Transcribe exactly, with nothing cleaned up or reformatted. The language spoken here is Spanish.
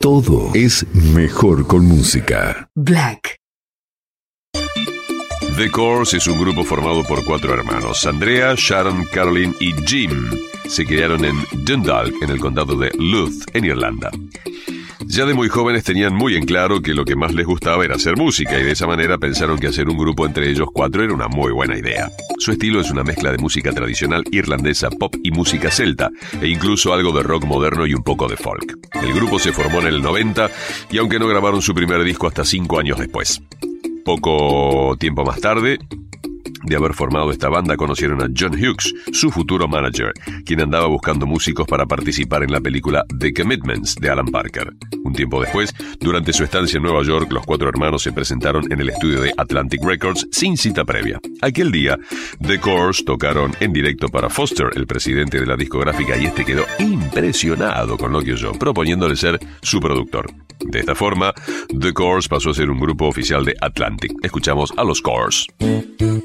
Todo es mejor con música. Black. The Corrs es un grupo formado por cuatro hermanos: Andrea, Sharon, Caroline y Jim. Se criaron en Dundalk, en el condado de Louth, en Irlanda. Ya de muy jóvenes tenían muy en claro que lo que más les gustaba era hacer música, y de esa manera pensaron que hacer un grupo entre ellos cuatro era una muy buena idea. Su estilo es una mezcla de música tradicional irlandesa, pop y música celta, e incluso algo de rock moderno y un poco de folk. El grupo se formó en el noventa, y aunque no grabaron su primer disco hasta cinco años después. Poco tiempo más tarde de haber formado esta banda, conocieron a John Hughes, su futuro manager, quien andaba buscando músicos para participar en la película The Commitments de Alan Parker. Un tiempo después, durante su estancia en Nueva York, los cuatro hermanos se presentaron en el estudio de Atlantic Records sin cita previa. Aquel día, The Corrs tocaron en directo para Foster, el presidente de la discográfica, y este quedó impresionado con lo que oyó, proponiéndole ser su productor. De esta forma, The Corrs pasó a ser un grupo oficial de Atlantic. Escuchamos a los Corrs.